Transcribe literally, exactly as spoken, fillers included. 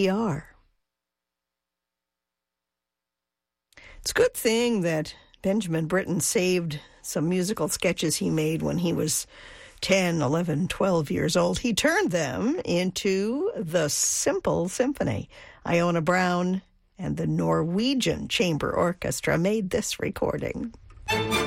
P R. It's a good thing that Benjamin Britten saved some musical sketches he made when he was ten, eleven, twelve years old. He turned them into the Simple Symphony. Iona Brown and the Norwegian Chamber Orchestra made this recording.